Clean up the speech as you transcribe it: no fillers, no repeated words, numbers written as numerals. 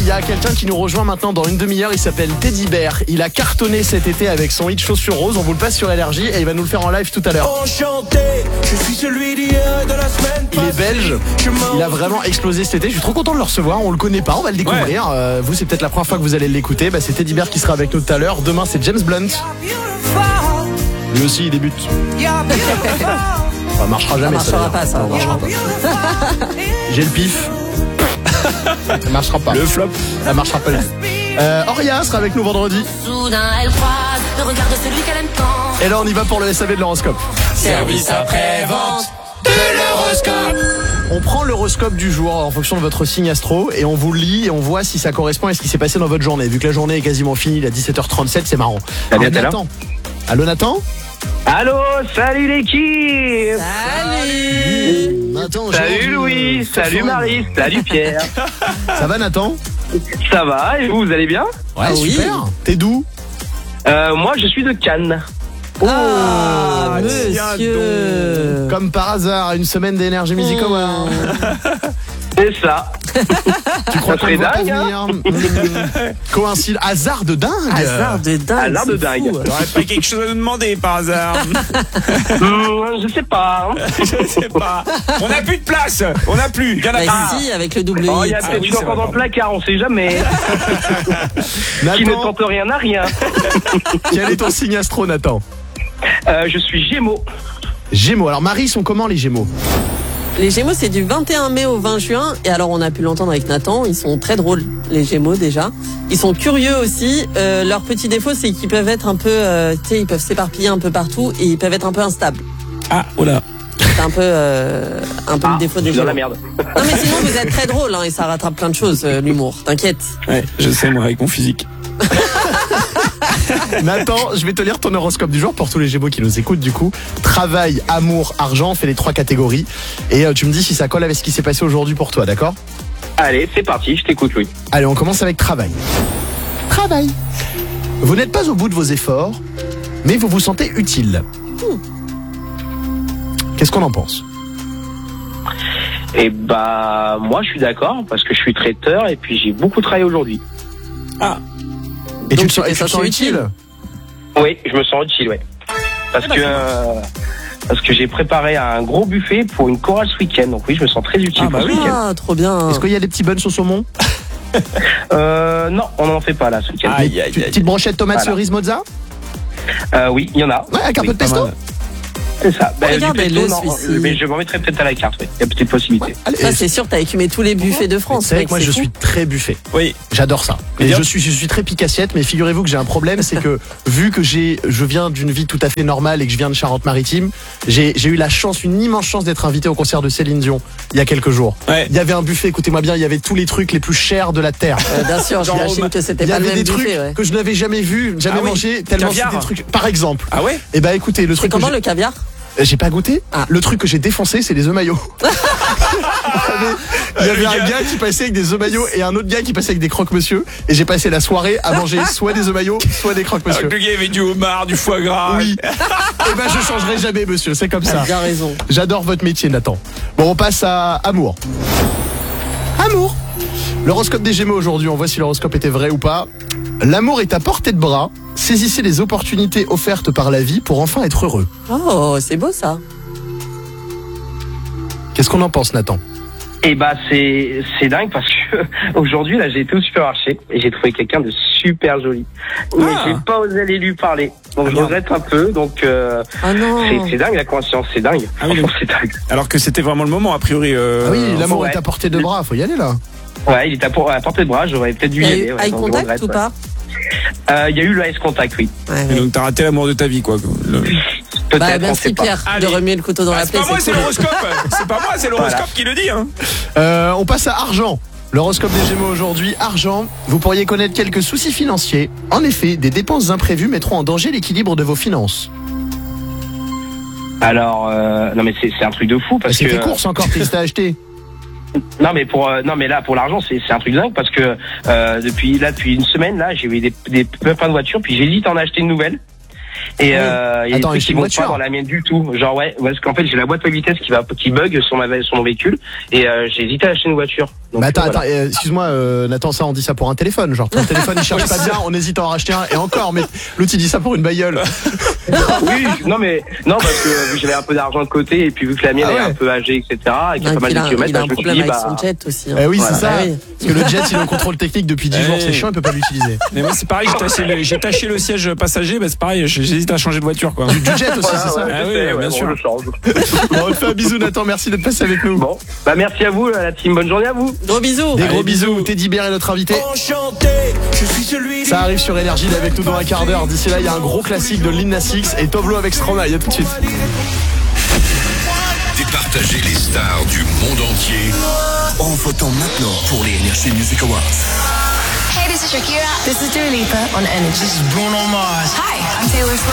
il y a quelqu'un qui nous rejoint maintenant dans une demi-heure. Il s'appelle Teddy Bear. Il a cartonné cet été avec son hit Chaussures Roses. On vous le passe sur Énergie et il va nous le faire en live tout à l'heure. Enchanté, je suis celui d'hier et de la semaine. Il est belge. Il a vraiment explosé cet été. Je suis trop content de le recevoir. On le connaît pas, on va le découvrir. Ouais. Vous, c'est peut-être la première fois que vous allez l'écouter. C'est Teddy Bear qui sera avec nous tout à l'heure. Demain, c'est James Blunt. Lui aussi, il débute. Ça marchera jamais. Ça marchera pas, ça. Non, marchera pas. J'ai le pif. Ça marchera pas. Le flop. Ça marchera pas. Auria sera avec nous vendredi. Soudain elle croise le regard de celui qu'elle aime tant. Et là, on y va pour le SAV de l'horoscope. Service après-vente de l'horoscope. On prend l'horoscope du jour en fonction de votre signe astro et on vous le lit et on voit si ça correspond à ce qui s'est passé dans votre journée. Vu que la journée est quasiment finie, il est à 17h37, c'est marrant. Salut, Alors, Nathan. Allô Nathan. Allô, salut l'équipe. Salut. Nathan, Salut Louis, salut Marie, salut Pierre. Ça va Nathan? Ça va, et vous allez bien? Ouais, oui. super. T'es d'où? Moi je suis de Cannes. Ah, tiens monsieur. Comme par hasard, une semaine d'énergie Music Award. C'est ça. Tu crois Ça qu'on serait va pas dingue, venir? Coïncide, hasard de dingue. Hasard de dingue. Hasard de c'est dingue. fou. J'aurais pas quelque chose à nous demander par hasard. Je sais pas. Je sais pas. On n'a plus de place. On n'a plus. Il y en a Bah pas. si, avec le double Oh, il y hit. a peut-être oui, une c'est encore vrai. dans le placard, on sait jamais. Qui ne Nathan, tente rien n'a rien. quel est ton signe astro Nathan? Je suis Gémeaux. Gémeaux. Alors Marie, sont comment les Gémeaux? Les Gémeaux, c'est du 21 mai au 20 juin. Et alors, on a pu l'entendre avec Nathan. Ils sont très drôles, les Gémeaux, déjà. Ils sont curieux aussi. Leur petit défaut, c'est qu'ils peuvent être un peu, tu sais, ils peuvent s'éparpiller un peu partout et ils peuvent être un peu instables. Ah, oh là. C'est un peu le défaut des je suis dans Gémeaux. la merde. Non, mais sinon, vous êtes très drôle, hein, et ça rattrape plein de choses, l'humour. T'inquiète. Ouais, je sais, moi, avec mon physique. Nathan, je vais te lire ton horoscope du jour pour tous les Gémeaux qui nous écoutent du coup. Travail, amour, argent, on fait les 3 catégories. Et tu me dis si ça colle avec ce qui s'est passé aujourd'hui pour toi, d'accord? Allez, c'est parti, je t'écoute Louis. Allez, on commence avec travail. Travail. Vous n'êtes pas au bout de vos efforts, mais vous vous sentez utile. Qu'est-ce qu'on en pense? Et bah moi je suis d'accord parce que je suis traiteur et puis j'ai beaucoup travaillé aujourd'hui. Ah. Et Donc, tu te sens utile? Oui, je me sens utile, ouais. Parce que j'ai préparé un gros buffet pour une chorale ce week-end. Donc oui, je me sens très utile pour ce week-end. Ah, trop bien. Est-ce qu'il y a des petits buns au saumon? Non, on n'en fait pas là ce week-end. Aïe, aïe, aïe. Petite brochette tomate Voilà. cerise mozza? Oui, il y en a. Ouais, avec un peu de pas pesto? mal. C'est ça. Du Regardez-le, pesto, non, celui-ci. mais je m'en mettrai peut-être à la carte, oui. Il y a petite possibilité. Allez, Ça, c'est sûr, t'as écumé tous les buffets de France. c'est vrai mec, que moi c'est je fou. suis très buffet. Oui. J'adore ça. Mais Et bien- je suis très pique-assiette, mais figurez-vous que j'ai un problème, c'est que vu que je viens d'une vie tout à fait normale et que je viens de Charente-Maritime, j'ai eu la chance, une immense chance d'être invité au concert de Céline Dion il y a quelques jours. Ouais. Il y avait un buffet, écoutez-moi bien, il y avait tous les trucs les plus chers de la terre. Bien sûr, j'imagine que c'était Il y pas le avait même des trucs buffet. Ouais. que je n'avais jamais vus, jamais Ah oui. mangé, tellement Caviar. c'était des trucs. Par exemple. Ah ouais? Et bah écoutez, le C'est truc que comment le caviar? j'ai pas goûté. Ah. Le truc que j'ai défoncé, c'est les œufs maillots. Il y avait un gars qui passait avec des œufs maillots et un autre gars qui passait avec des croque-monsieur. Et j'ai passé la soirée à manger soit des œufs maillots, soit des croque-monsieur. Avec le gars, il y avait du homard, du foie gras. Oui. Et ben je changerai jamais, monsieur. C'est comme ça. T'as bien raison. J'adore votre métier, Nathan. Bon, on passe à amour. Amour. L'horoscope des Gémeaux aujourd'hui. On voit si l'horoscope était vrai ou pas. L'amour est à portée de bras. Saisissez les opportunités offertes par la vie pour enfin être heureux. Oh, c'est beau ça. Qu'est-ce qu'on en pense, Nathan? Et bah c'est dingue parce que aujourd'hui là j'ai été au supermarché et j'ai trouvé quelqu'un de super joli. Mais j'ai pas osé aller lui parler. Donc je regrette un peu. Donc Ah non. c'est dingue la coïncidence, c'est dingue. Ah oui, Franchement c'est dingue. Alors que c'était vraiment le moment, a priori. Ah oui, l'amour ouais. est à portée de bras. Faut y aller là. Ouais, il était à portée de bras, j'aurais peut-être dû Il y y a aller. eu Ouais, eye donc je contact regrette, ou ouais. pas? Il y a eu le eye contact, oui. Ouais, Et ouais. donc t'as raté l'amour de ta vie, quoi. Peut-être, Bah, on merci sait pas. Pierre Allez. de remuer le couteau dans Ah, la c'est plaie. pas moi, c'est cool. l'horoscope. C'est pas moi, c'est l'horoscope qui le dit. Hein. On passe à argent. L'horoscope des Gémeaux aujourd'hui, argent. Vous pourriez connaître quelques soucis financiers. En effet, des dépenses imprévues mettront en danger l'équilibre de vos Alors, non mais c'est un truc de fou parce C'est que tes courses encore, qu'est-ce que t'as acheté? non mais là pour l'argent c'est un truc de dingue parce que depuis une semaine là j'ai eu des plein de voitures puis j'hésite à en acheter une nouvelle Et il y a des Attends, trucs et qui vont pas dans la mienne du tout. Genre parce qu'en fait j'ai la boîte de vitesse qui bug sur mon véhicule et j'ai hésité à acheter une voiture. Donc, Mais attends, voilà. excuse-moi, Nathan, ça on dit ça pour un téléphone. Genre ton téléphone il cherche pas bien, on hésite à en racheter un et encore, mais l'autre il dit ça pour une bagnole. Oui, non parce que vu que j'avais un peu d'argent de côté et puis vu que la mienne est un peu âgée, etc. Et qu'il y a pas mal de kilomètres, il a un je me suis problème dit avec son jet aussi. Hein. Oui, c'est ça. Ah oui. Parce que le jet il est en contrôle technique depuis 10 jours, c'est chiant, il peut pas l'utiliser. Mais moi c'est pareil, j'ai taché le siège passager, c'est pareil, j'hésite à changer de voiture quoi. Du jet aussi, c'est ça. Ah oui, bien sûr. Je change. Bon, on te fait un bisou, Nathan, merci d'être passé avec nous. Bon, merci à vous la team, bonne journée à vous. Gros bisous. Des gros bisous, Teddy Bear est notre invité. Enchanté, je suis celui Ça arrive sur Énergie, il est avec nous dans un quart d'heure. D'ici là, il y a un gros classique de Lil Nas X et Toblo avec Stromae. À tout de suite. Départager les stars du monde entier en votant maintenant pour les Energy Music Awards. Hey, this is Shakira. This is Dua Lipa on Energy. Bruno Mars. Hi, I'm Taylor Swift.